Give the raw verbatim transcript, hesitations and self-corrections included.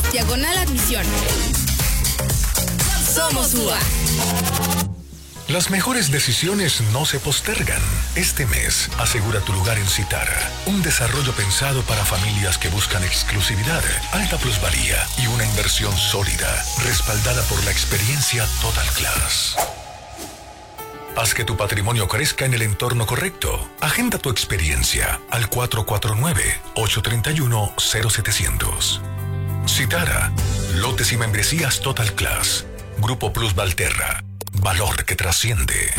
diagonal admisión. Somos U A. Las mejores decisiones no se postergan. Este mes, asegura tu lugar en Citara, un desarrollo pensado para familias que buscan exclusividad, alta plusvalía y una inversión sólida, respaldada por la experiencia Total Class. Haz que tu patrimonio crezca en el entorno correcto. Agenda tu experiencia al cuatro cuatro nueve, ocho tres uno, cero setecientos. Citara, lotes y membresías Total Class. Grupo Plus Valterra. Valor que trasciende.